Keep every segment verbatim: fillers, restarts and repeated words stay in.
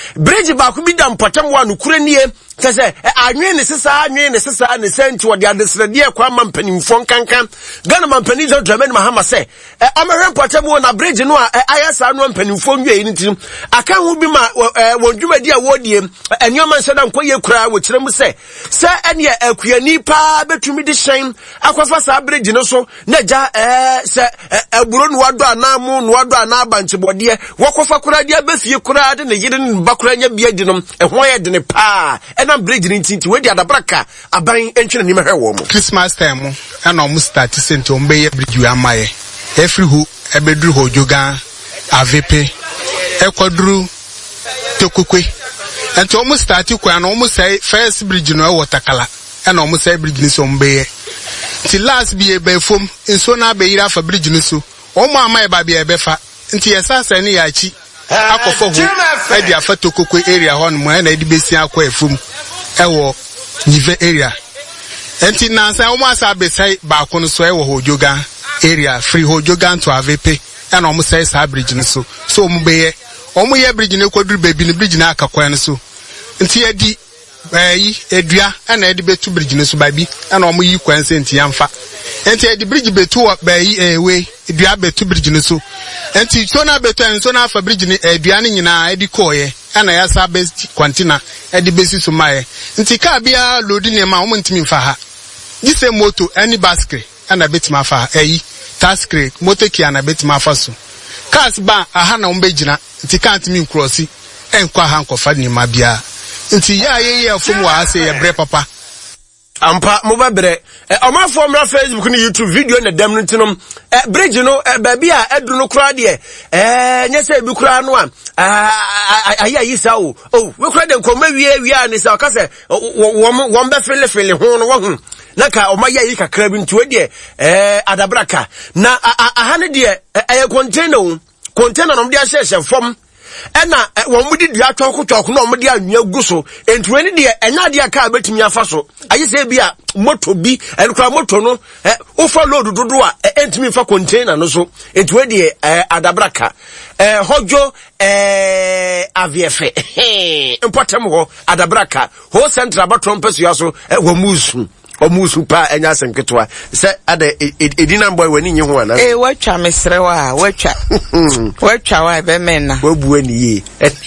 bridge ba ku bi da mpatam wa no kure nie kase anwe ne sesa anwe ne sesa ne senti wo de adesrede e kwa mampanimfo nkankan Ghana mampani zo Dramani Mahama se amahwe mpatam wo na bridge no a ayasa no mpanimfo nwie ni tim aka ho bi ma wondwumadi a wodie enwoma nso da nkoye kura wo kirem se se ene akuyani pa betumi de hyen akwafa sa bridge no so na ja eh se aburo no wado anamu no wado anabanchebode wokofa kura de abafie kura de ne yire ne bakura nya bia di no ehon ye de ne pa ena bridge ni tinti we di adabraka aban entwene ni mehwe wo mo Christmas time na o mu start sent o mbe ye bridge we amaye every who ebedru hojoga avepe ekwadru tokokwe ento o mu start kwa na o mu say first bridge no e watakala ena o mu say bridge ni so mbe ye ti last bi e be fom enso na be yira fa bridge ni so o mu amaye ba bi e be fa nti yesasa ne ya chi akofo hu e dia fa tokokwe area ho no mo na e di besi akwa efum ewo nive area enti nansa o mu asa be sai ba ko no so e wo hojoga area free hojoga to avepe and omo say sa bridge no so so omo be ye omo ye bridge no kwaduru baby no bridge na akakwan no so nti edi bayi edua na edi betu bridge no so baby and omo yi kwan se nti yamfa enti edi bridge betu bayi ewe edua betu bridge no so enti so na betu en so na fa bridge ni edua ni nyina edi koye ana ya sa best quantina edi besi so maye nti ka bia load ni ma omo ntimi mfa ha gise moto any basket ana betima fa eyi taskre motoki ana betima fa so cars ba aha na ombe gina nti can't me crossi enkwa ha nkofa ni ma bia nti ya ye ye fom wa ase ye bre papa ampa mo babre e o ma fo mra Facebook ni YouTube video na dam ntinom e bridge no e ba bia edru no kura de e nya se bi kura no a ayi ayi sa o o we kura de nkoma wie wie ani sa ka se wo wo be fele fele ho no wo hu na ka o ma yi kakra bi ntu de eh adabraka na aha ne de eh container o container no de ahye fom ena wo mudi dua twoko twoko na omudi anwia guso entu eni de enya de aka betimi afa so ayi se bia moto bi enkra moto no eh ufa load dodo a entimi fa container no so entu edi eh adabraka eh hojo eh aviefe important ho adabraka ho central batron pesu yaso wo musu omusu pa enya semketwa se ade edina boy wani nyi ho ana eh watwa mesrewa watwa watwa wa be menna wabu ani ye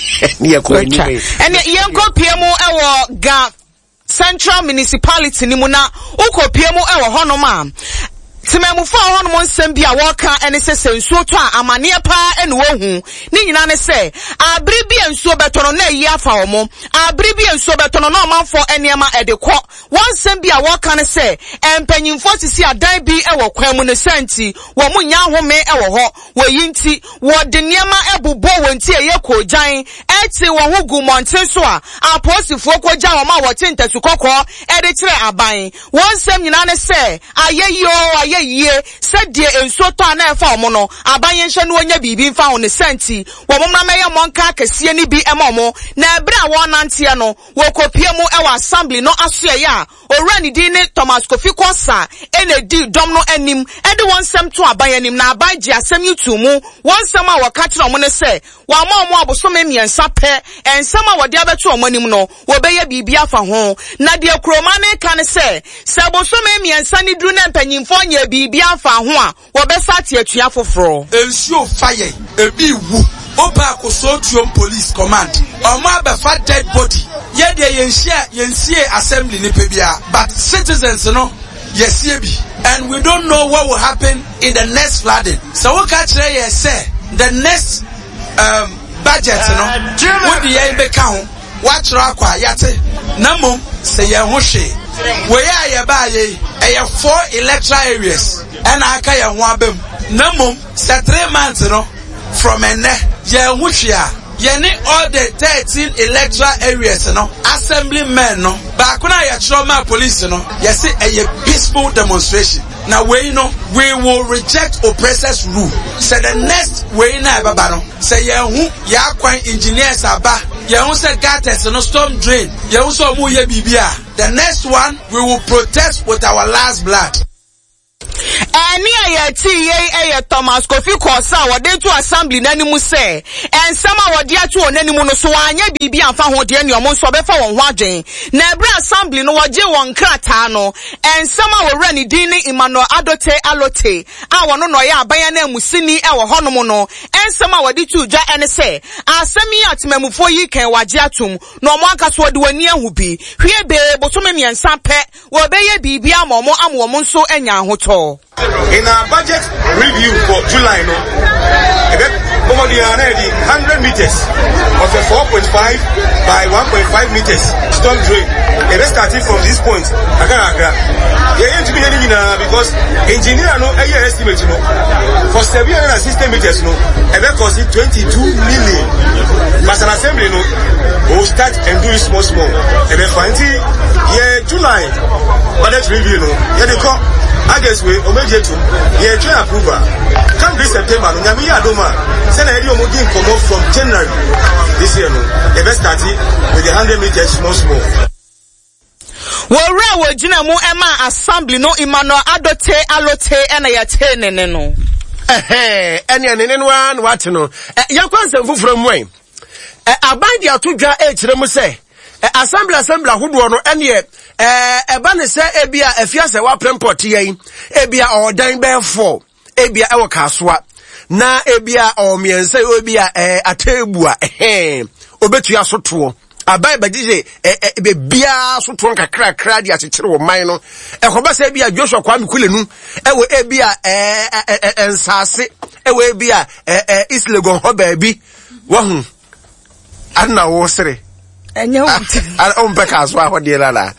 ni yakọ ni ene yenko piemu ewo ga Central Municipality ni mu na ukopiemu ewo hono ma Timemufo hono mo nsem bia woka ene sese nsuo to a amane pa ene wo hu ni nyina ne se abri bia nsuo betono na yi afa omo abri bia nsuo betono na omanfo enema edekọ won nsem bia woka ne se empanyimfo sisi adan bi ewo kwan mu ne senti wo mu nya home ewo ho wo yinti wo de niema ebubo wonti eye kojan eti wo hu gu monten so a aposifo koja wo ma wo tintesu kokọ ede kire aban won nsem nyina ne se ayeyo aye ye said de enso to ana efa omo no abanye nhwe no onya bibi mfa ho ne senti wo momna meye monka kase ni bi emomo na ebra wo nantie no wo kopie mu e wa assembly no asoe ya orani di ne Thomas Kofi Kosa ene di dom no anim ede won sem to abanye anim na abanje asem yutu mu won sem a wo ka kire omo ne se wa ma omo abosome miensa pe ensem a wo de abeto omo anim no wo beye bibi afa ho na de kroma ne ka ne se se abosome miensa ni dru na mpanyimfo nya bibi afa ho a wo be sate atua foforo ensuo fire ebi wu oba akoso tuom police command omo abefa dead body ye de yenhia yensie assembly ni pebia but citizens no yesie bi and we don't know what will happen in the next flooding so we can tell you say the next um budget no what the yen be count watch akwa yate namom say ye ho hwe we ya ye ba ye e four electoral areas and aka ye ho abem namom say three months no from ene ye ho hwe a ye ni all the thirteen electoral areas no assemblymen no ba kuna ye chiro ma police no ye say a peaceful demonstration now we know we will reject oppressors rule say the next way na baba no say ye hu ya kwan engineers aba ye hu say gutters no storm drain ye hu so mu ye bibia the next one we will protest with our last blood Any a T A Thomas Kofi Kosa, or they to assembly Nanimu say, and some our dear to an animal so I be and found what the any among so before one watching. Nebra assembly no waje one kratano, and some our renny dini imano adote alote. Our no noya bayane musini our honomono, and some our di two ja and say, I send me at memu for ye can wajatum, no one caswa do near who be. Here be botomemi and sampe, will be a bibia momo am woman so and yan hoto. In our budget review for July, no, over the one hundred meters of a four point five by one point five meters storm drain. If starting from this point, Agaraga, you ain't to be any because engineer no a year estimate no for seven hundred sixty meters no, and that costs it twenty-two million. But an assembly no will start and do it small small. And then finally, yeah, July budget review no, yeah they call. I guess we omeje to ye try approval. Come this September, no nyame ya doma. Say na edi omodi come off from January this year no. The best starting with the one hundred meters small small. Wora wo gina mu ema assembly no Emmanuel Adote Alote ena ya tenene no. Eh eh ene ene no an what no. Yakwanse mfufuro mu en. Eh aban dia to dwa e kire mu say assembly assembly ahodo no ene eh eba ne se ebia afiase wa premport yen ebia odan be four ebia e wo kasoa na ebia o miense ebia eh atebua eh obetua soto abai bagije eh be bia soto kakra kra dia chekere wo man no ekoba se ebia Joshua Kwame Kulenu e wo ebia eh ensase e wo ebia eh East Legon ho ba bi wo hu ana wo sere enye wuti ala on beka so aho de la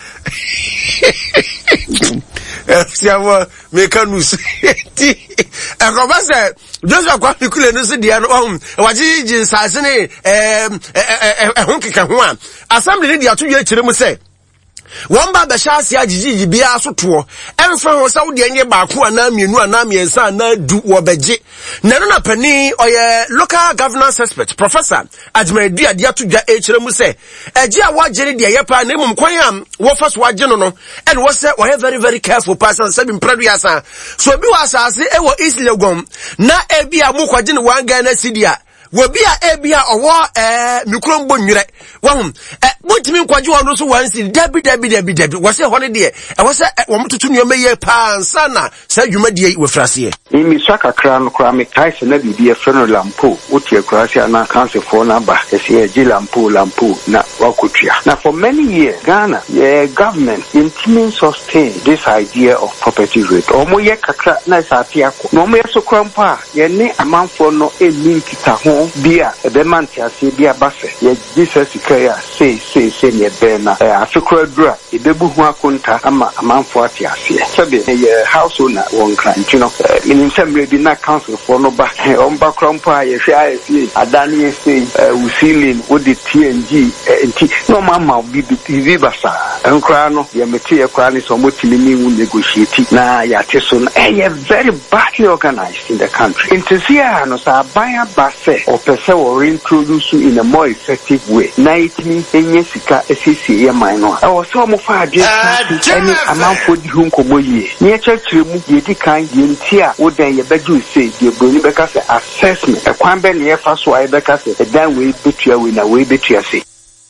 siamo mekanus ti akoba se Joshua Kwame Kulenu se dia no um waji jinsase ne eh ehun keka ho a assembly dia to ye kire mu se wamba be shase agigigi bia so to emfa ho Saudi enye baako ana mienu ana miensa ana du wo beje na no na pani oye local governance expert professor Ajmadi adia to dwa e kire mu se eje a wagere de yepa na emum kwan am wo fa so wage no no and wo se we very very careful person say bim pradu asa so bi wa asase e wo East Legon na e bia mu kwaje ne wanga na sidia wobi a ebia owo eh mikrombo nwire wahum eh mutimi nkwaje wono so wansi dabi dabi dabi dabi wose ho ne de e wose wo mtutu nyoma ye pa ansa na sa dwuma de we frase e mi saka kra no kra me kai se na bibia freno lampo wotie krase na council for na ba e se e lampo lampo na wakotua na for many years Ghana yeah government intimi sustain this idea of property rate omo ye kakra na sa tiako no mo ye so krampa ye ne amanfo no e linkita ho bia ebe mantiase bia bafe ye Jesus ikaya say say say ne bena afikura dura ebebu hu akonta ama amanfo atiase sebe ye house owner won kan tino minim sembre bi na council for no ba on ba krampa ye hwe afi adani say usilin odi T N G enti no mama bi bi basa enkra no ye meti ye kwa ni so motimi ni wu negotiate na ya teso no eh very badly organized in the country intisia no sa baya base or person or introduce in a more effective way. Nighty, any sika, a C C A minor. I was some of our any amount for the home comoye. Near church, you kind, you tear, what then you beg you say, you believe because assessment, a quamben near fast why because a damn way betray in a way betray say.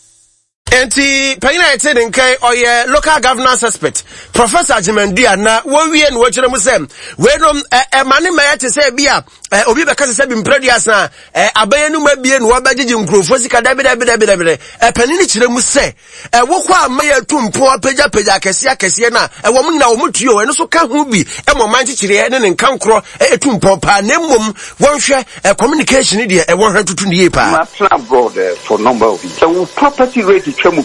Enti payina ete nkai oye local governance expert Professor Ajmadi na wo wie no kire mu sem we no e mane ma yete se bia obi be kase se bi mpredi asa e abaye no mabie no obagigi nkrofo sika dabi dabi dabi dabi e panini kire mu se e wo kwa ma ya tumpo apagya pagya akese akese na e wo nyina wo mutuo e no so ka ho bi e mo man kire ne ne nkankro e tumpo pa na mmom wonhwe e communication dia e wo hwe tutu ne pa abroad for number of years. So property rate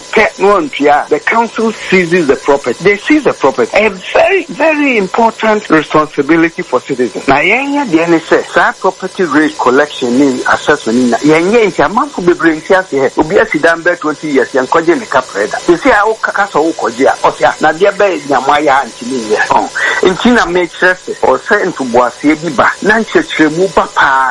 the council seizes the property. They seize the property. A very, very important responsibility for citizens. Now, yenya the N S S, that property rate collection in assessment, yenya inti amount for be bring here. Ubi asi dambe twenty years. Yang koje ne kapreda. You see, I kasa ukojia. Osia na diabe nyamaya antini ye. Oh, inti na make sense. Or say into boasi ebiba. Nanche chemu papa.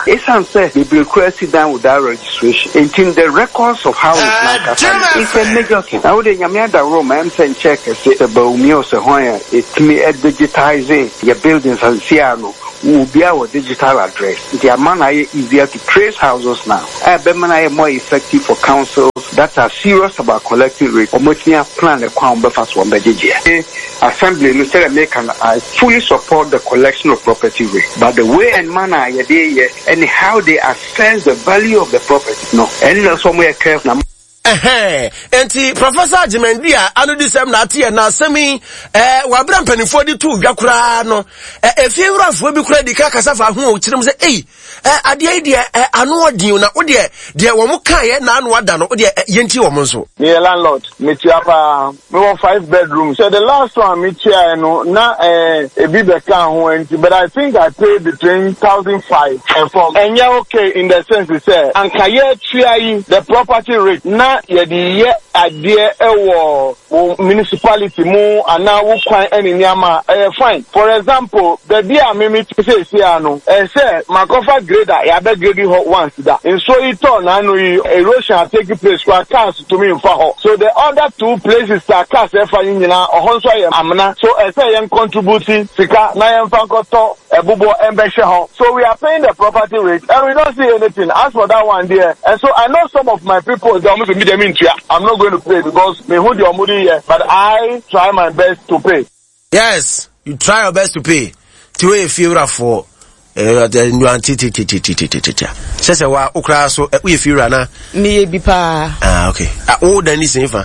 It's unsaid they will sit down with that registration. In the records of how it's like it's a major thing. Now the Yamiada room I'm saying check say about me or so it's me digitizing your buildings and Siano will be our digital address. The amount are easier to trace houses now. I more effective for councils that are serious about collecting rate or making a plan a crown buffer one budget. Assembly, Mister American, I fully support the collection of property rate, but the way and manner they and how they assess the value of the property, no, and somewhere careful. Eh, enti Professor Jimendia anu di sem na tie na semi eh wabra mpanifo di tu dwakura no eh efiewrafo bi kura di ka kasafa ho o kirem se eh ade ai de anu odin na wo de de wo mu kan ye na anu ada no wo de yenti wo mu nso me landlord me tiapa me want five bedrooms so the last one me tia no na eh e bi be kan ho enti but I think I paid between one thousand five and from and yeah okay in the sense say ankaye tia the property rate na yedi ye adie ewo municipality mu ana wo kwan eni niama eh fine for example the dia me me say say ano eh say makofa grader ya be grade ho once that in so it on anu erosion take place kwa cars to me for ho so the other two places that cars e fa nyina ohon so ye amna so eh say yen contribute sika na yen fa koto ebubo embehwe ho so we are paying the property rate and we don't see anything as for that one there and so I know some of my people they almost me them into I'm not going to pay because me hold your money here but I try my best to pay. Yes, you try your best to pay to a few for eh the new anti t t t t t t say say wa okra so we few na me bi pa ah okay ah o dan ni sinfa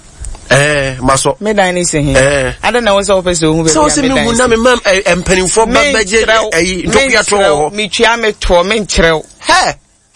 eh maso me dan ni sin eh I don't know what's up so who be so say me mu na me mam empanimfo babaje eh ntopia to me tua me to me nkyerɛw he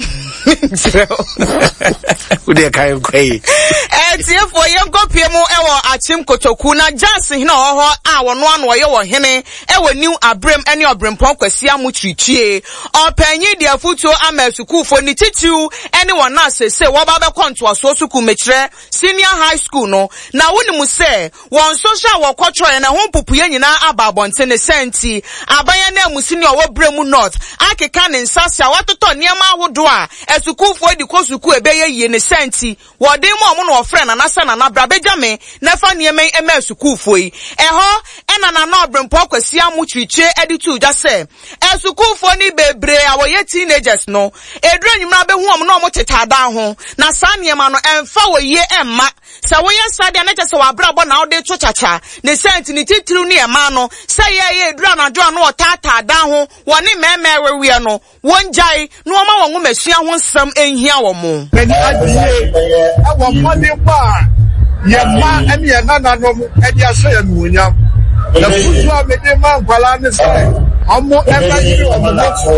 Ude kai kwai eh tie for yen kopie mu e wo achim kotoku na jazz hina ho ho a wono ano ye wo hene e wo new abrem ene obrempon kwasi amuchichie opanyi dia futuo amasukufo ni titiu ene wona asese wo ba be konto aso suku mekire senior high school no na woni mu se won social wo kwotro na ho popuye nyina ababonte ne senti abanya na mu senior wo bremu north akeka ne nsase awatoto niam ahodo a esukufo di kosuku ebeye ye ne senti wodin mo mo no ofre na nasa na na brabejame na fa niam ema esukufo yi eho ena na na obrempo kwasi amuchiche editu ja se esukufo ni bebre awoye teenagers no edru anyumra be hu om no mo tetada ho na sa niam no emfa woye emma sa woye sade na chese wabrabo na ode chochacha ne senti ni titru ni ema no se ye ye edru anadwo no otatada ho woni meme we no wonjai no ma won masua ho nsam enhia wo mo mani adie awo mode ba ye ma ene ye nananom e dia so ye nuonyam na futu a mede ma nkwala ne sai omo eba yiri omo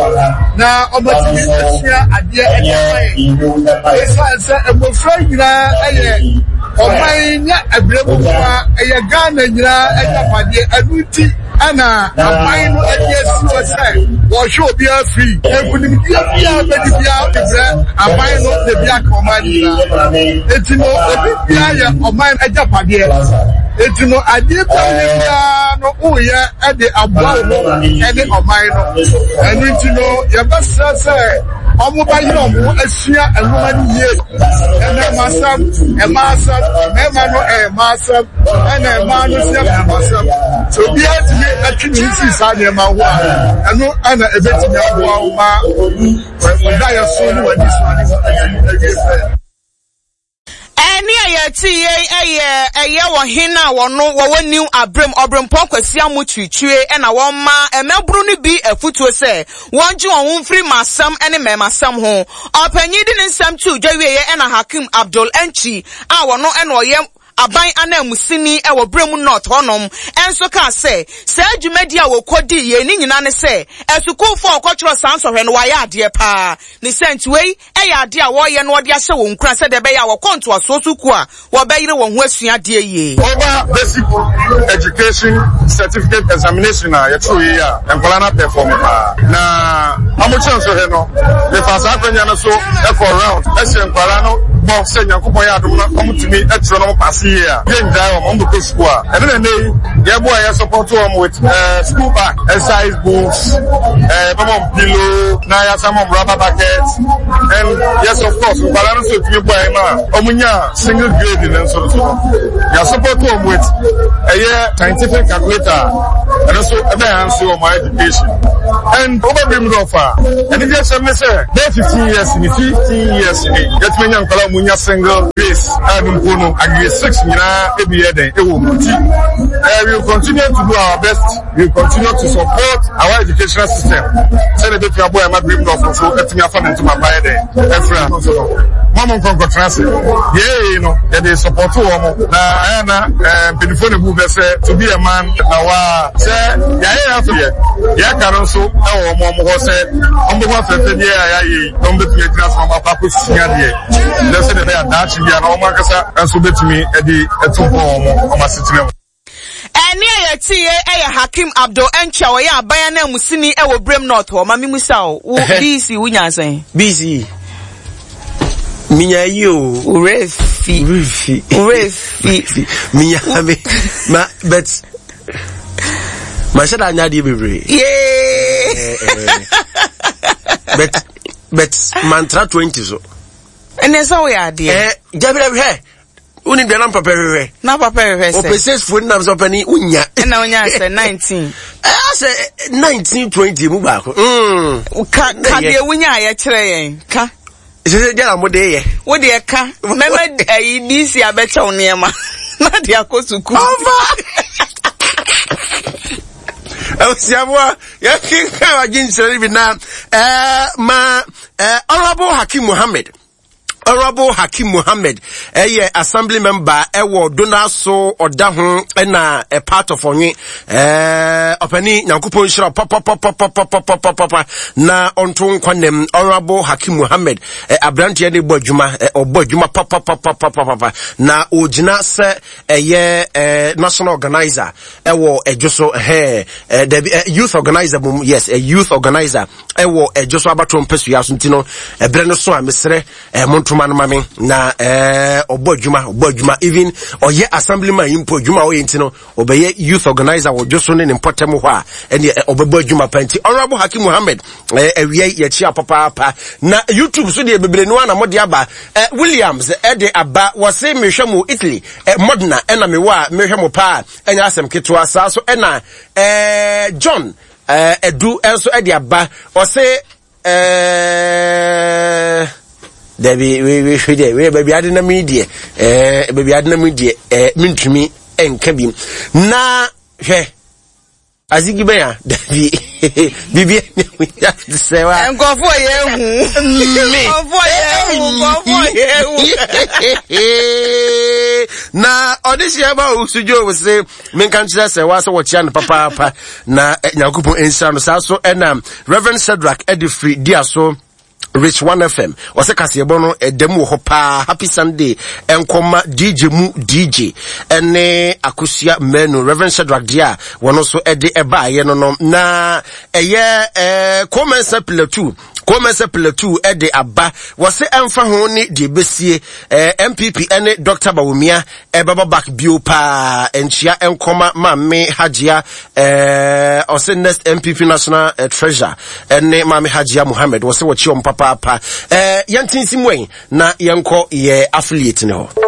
na omo ti asua adie e dia esa esa emofra nyina eye omanya abremu kwa eye Ghana nyina ejapade anuti ana abai no ejesi wose wo hwe obi afri ebunim bia bia bedi bia ebre abai no de bia komani na etino obi bia ye oman ejapade etino adie bia no uye e de abwa no e de oman no anuti no ye basa se omo ba yiro mo asua enoma ni ye ene masam e masam me ma no e masam ene ma no se masam so bia ti atwini si sa ne ma ho eno ana ebetimi aboa ma wada ya so ni wadi so ani eni ayati ye eye eye wo hina wono wo new abrem obrempon kwasi amuchichue e na won ma emebru ni bi afutuo se wonji won mfiri masam ene memasam ho opanyi di ne nsam tu dwawie ye e na Hakim Abdul Enchi a wono e na oye aban anamusini e wo bremu north honom enso ka se se adwumadi a wokodi ye ni nyina ne se esukufo okotro sansohwe no waya ade pa ne sent wei e ya ade a wo ye no ode ahye wo nkura se de be ya wo konto asosuku a wo be yire wo ho asua de ye over basic education certificate examination a yetu ye a enkola na perform pa na amuchan so he no the fast akwanya no so e for round e se enkola no bo se nyankopon ya adom na omutumi etro no pass here ye ndai o mo go school a ene na nei ye boy ya support them with uh, school bag, exercise books, uh, pillow, na ya some rubber buckets, and yes of course we balance it with boy ma omunya single grade and so so ya support them with a year scientific calculator and also a answer on my education and over brim offer and if you say fifteen years in fifteen years in get me young kala munya single base and mpono agree six nyina ebi eden e wo muti. We will continue to do our best. We will continue to support our educational system. Send a bit to boy my brim off so let me afford into my buy there every mama nkonko transit yeah you know they support you na na telephone bu be say to be a man na wa say ya ya for ya kan so e wo mo mo say on be wa fe dey ya yi on be to transfer my papa sia dey they say they are that ya na o makasa and so betimi e di etumpo o ma sitire Eni ye tie e Hakim Abdul Encha wo ya aban na musini e wo Brem North ho ma mimusa o B C wunya san B C minya yo urefi urefi urefi minya me ma but ma shada anya di bebre yeah but but mantra twenty so ene so we ade eh jabira he uni de lampa perere na papa perere o pese phone nam so pani unya na unya say nineteen eh say nineteen twenty mu ba ko mm ka ka de unya ya kire yen ka ise de la mo de ye wo de ka mema ayi disi abecha onema na de akosuku Siamwa ya kinka wa jinsere bi na eh ma eh Honorable Hakim Mohammed Honorable Hakim Mohammed eh assembly member ewo Donaso Odaho na a part of onye eh opani nyankopon hira papa papa papa papa papa na onto kwanem Honorable Hakim Mohammed eh abrante ne bo adwuma eh obo adwuma papa papa papa papa na ogina se eh eh national organizer ewo ejoso eh the youth organizer yes a youth organizer ewo ejoso abatom pesu aso ntino ebre no so amesere eh man mami na eh obo adwuma obo adwuma even oye assemblyman impo adwuma o yentino obeye youth organizer wo joso ne importem ho a ene obebo adwuma panti Honorable Hakim Mohammed eh awie ye chia papa papa na YouTube so de bebre no na mode aba eh Williams eh de aba wo se mehwemu Italy eh modna ena me wa mehwemu pa enya asem ketwa sa so ena eh John eh edu enso eh de aba wo se eh Debbie, we we we we baby adina media eh baby adina media eh mintumi enkabim na hwe azigi be ya Debbie bibi ya sewa enkofo ye hu enkofo ye hu enkofo ye hu na odisia ba usujo we say men kan chira sewa so wochia no papa papa na nyankopon ensa no saso ena Reverend Cedric Edifree dia so Rich one F M wase kasebo no edem wo pa happy Sunday enkoma D J mu D J ene akusia menu Reverend Shadrack dia wono so ede eba ye no no na eye eh commence platu commence platu ede aba wase emfa ho ni de besie eh M P P ene Doctor Bawumia e baba back bio pa enchia enkoma mame Hajia eh ose next M P P national uh, treasurer ene mame Hajia Mohammed wase wo chi papa pa eh yantinsi mwen na yanko ye affiliate ne ho